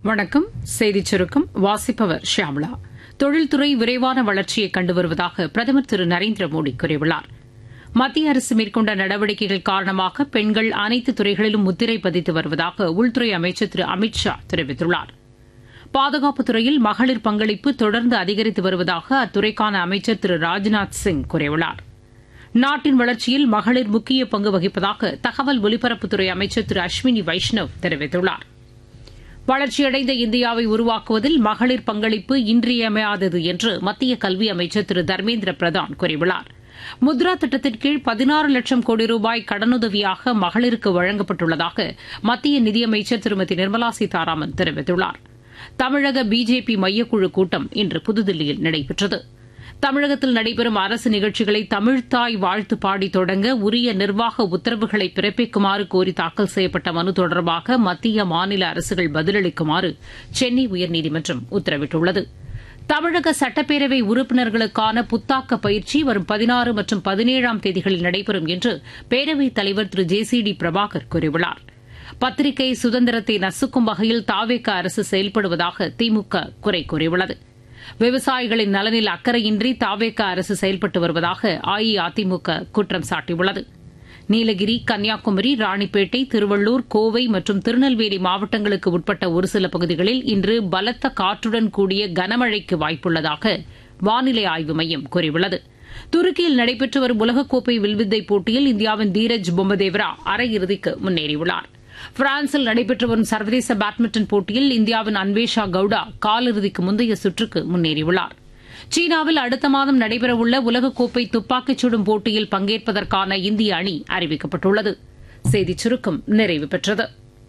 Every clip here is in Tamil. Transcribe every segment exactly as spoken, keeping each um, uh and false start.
வணக்கம். செய்திச் சுருக்கம் வாசிப்பவர் ஷியாமளா. தொழில்துறை விரைவான வளர்ச்சியை கண்டு வருவதாக பிரதமர் திரு நரேந்திர மோடி கூறியுள்ளார். மத்திய அரசு மேற்கொண்ட நடவடிக்கைகள் காரணமாக பெண்கள் அனைத்து துறைகளிலும் முத்திரை பதித்து வருவதாக உள்துறை அமைச்சர் திரு அமித் ஷா தெரிவித்துள்ளார். பாதுகாப்புத் துறையில் மகளிர் பங்களிப்பு தொடர்ந்து அதிகரித்து வருவதாக அத்துறைக்கான அமைச்சர் திரு ராஜ்நாத் சிங் கூறியுள்ளார். நாட்டின் வளர்ச்சியில் மகளிர் முக்கிய பங்கு வகிப்பதாக தகவல் ஒலிபரப்புத்துறை அமைச்சர் திரு அஸ்வினி வைஷ்ணவ் தெரிவித்துள்ளார். வளர்ச்சியடைந்த இந்தியாவை உருவாக்குவதில் மகளிர் பங்களிப்பு இன்றியமையாதது என்று மத்திய கல்வி அமைச்சர் திரு தர்மேந்திர பிரதான் கூறியுள்ளார். முத்ரா திட்டத்தின் கீழ் பதினாறு லட்சம் கோடி ரூபாய் கடனுதவியாக மகளிருக்கு வழங்கப்பட்டுள்ளதாக மத்திய நிதியமைச்சர் திருமதி நிர்மலா சீதாராமன் தெரிவித்துள்ளார். தமிழக பிஜேபி மையக்குழு கூட்டம் இன்று புதுதில்லியில் நடைபெற்றது. தமிழகத்தில் நடைபெறும் அரசு நிகழ்ச்சிகளை தமிழ்த்தாய் வாழ்த்து பாடி தொடங்க உரிய நிர்வாக உத்தரவுகளை பிறப்பிக்குமாறு கோரி தாக்கல் செய்யப்பட்ட மனு தொடர்பாக மத்திய மாநில அரசுகள் பதிலளிக்குமாறு சென்னை உயர்நீதிமன்றம் உத்தரவிட்டுள்ளது. தமிழக சட்டப்பேரவை உறுப்பினர்களுக்கான புத்தாக்க பயிற்சி வரும் பதினாறு மற்றும் பதினேழாம் தேதிகளில் நடைபெறும் என்று பேரவைத் தலைவர் திரு ஜே சி டி பிரபாகர் கூறியுள்ளார். பத்திரிகை சுதந்திரத்தை நசுக்கும் வகையில் தாவேக அரசு செயல்படுவதாக திமுக குறை கூறியுள்ளது. விவசாயிகளின் நலனில் அக்கறையின்றி தாவேக அரசு செயல்பட்டு வருவதாக அஇஅதிமுக குற்றம் சாட்டியுள்ளது. நீலகிரி, கன்னியாகுமரி, ராணிப்பேட்டை, திருவள்ளூர், கோவை மற்றும் திருநெல்வேலி மாவட்டங்களுக்கு உட்பட்ட ஒரு சில பகுதிகளில் இன்று பலத்த காற்றுடன் கூடிய கனமழைக்கு வாய்ப்புள்ளதாக வானிலை ஆய்வு மையம் கூறியுள்ளது. துருக்கியில் நடைபெற்று வரும் உலகக்கோப்பை வில்வித்தை போட்டியில் இந்தியாவின் தீரஜ் பொம்மதேவரா அரையிறுதிக்கு முன்னேறியுள்ளார். பிரான்சில் நடைபெற்று வரும் சர்வதேச பேட்மிண்டன் போட்டியில் இந்தியாவின் அன்வேஷா கவுடா காலிறுதிக்கு முந்தைய சுற்றுக்கு முன்னேறியுள்ளார். சீனாவில் அடுத்த மாதம் நடைபெறவுள்ள உலகக்கோப்பை துப்பாக்கிச் சுடும் போட்டியில் பங்கேற்பதற்கான இந்திய அணி அறிவிக்கப்பட்டுள்ளது. செய்திச் சுருக்கம் நிறைவு பெற்றது.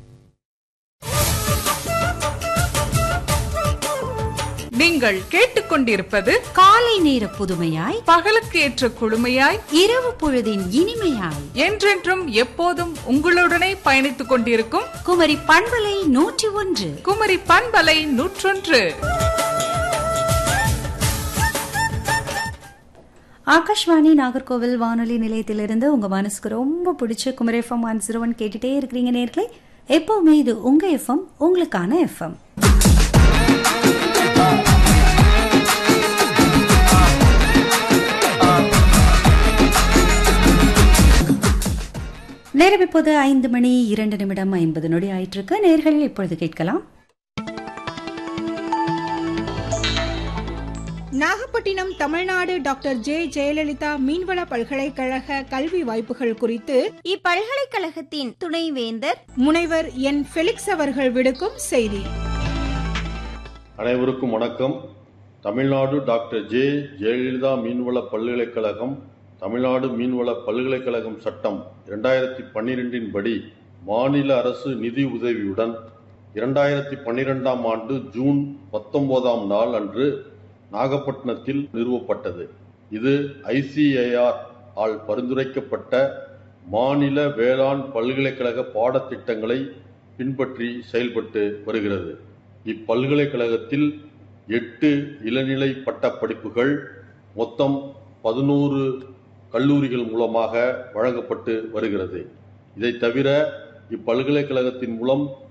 நீங்கள் கேட்டுக்கொண்டிருப்பது காலை நேர புதுமையாய், பகலுக்கு ஏற்ற குழுமையாய், இரவு பொழுதின் இனிமையாய், என்றென்றும் எப்போதும் உங்களுடனே பயணித்துக் கொண்டிருக்கும் குமரி பண்பலை நூற்றி ஒன்று. குமரி பண்பலை நூற்றொன்று. ஆகாஷ்வாணி நாகர்கோவில் வானொலி நிலையத்திலிருந்து உங்க மனசுக்கு ரொம்ப பிடிச்ச Kumari FM one zero one கேட்டுட்டே இருக்கிறீங்க நேர்களே. எப்பவுமே இது உங்க எஃப்எம், உங்களுக்கான எஃப்எம். நேரம் இப்போது ஐந்து மணி இரண்டு நிமிடம் ஐம்பது நொடி ஆயிட்டிருக்கு. நேர்கள் இப்பொழுது கேட்கலாம். நாகப்பட்டினம் தமிழ்நாடு டாக்டர் ஜே ஜெயலலிதா மீன்வள பல்கலைக்கழக கல்வி வாய்ப்புகள் குறித்து இப்பல்கலைக்கழகத்தின் துணைவேந்தர் முனைவர் என் பெலிக்ஸ் அவர்கள் விடுக்கும் செய்தி. அனைவருக்கும் வணக்கம். தமிழ்நாடு டாக்டர் ஜே ஜெயலலிதா மீன்வள பல்கலைக்கழகம் தமிழ்நாடு மீன்வள பல்கலைக்கழகம் சட்டம் இரண்டாயிரத்தி பன்னிரெண்டின் படி மாநில அரசு நிதி உதவியுடன் இரண்டாயிரத்தி பன்னிரெண்டாம் ஆண்டு ஜூன் பத்தொன்பதாம் நாள் அன்று நாகப்பட்டினத்தில் நிறுவப்பட்டது. இது ஐ சி ஏ ஆர் ஆல் பரிந்துரைக்கப்பட்ட மாநில வேளாண் பல்கலைக்கழக பாடத்திட்டங்களை பின்பற்றி செயல்பட்டு வருகிறது. இப்பல்கலைக்கழகத்தில் எட்டு இளநிலை பட்ட படிப்புகள் மொத்தம் பதினோரு கல்லூரிகள் மூலமாக வழங்கப்பட்டு வருகிறது. இதை தவிர இப்பல்கலைக்கழகத்தின் மூலம்